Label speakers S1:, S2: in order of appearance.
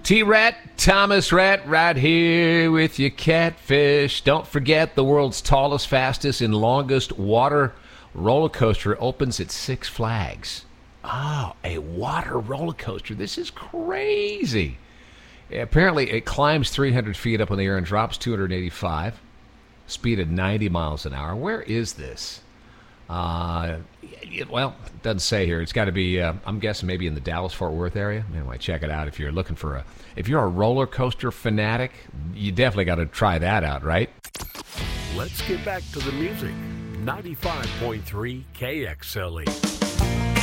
S1: T-Rat, Thomas Rat, right here with your catfish. Don't forget the world's tallest, fastest, and longest water roller coaster opens at Six Flags. Oh, a water roller coaster. This is crazy. Apparently, it climbs 300 feet up in the air and drops 285. Speed of 90 miles an hour. Where is this? Well, it doesn't say here. It's got to be, I'm guessing maybe in the Dallas-Fort Worth area. Anyway, check it out if you're looking for if you're a roller coaster fanatic, you definitely got to try that out, right?
S2: Let's get back to the music. 95.3 KXLE.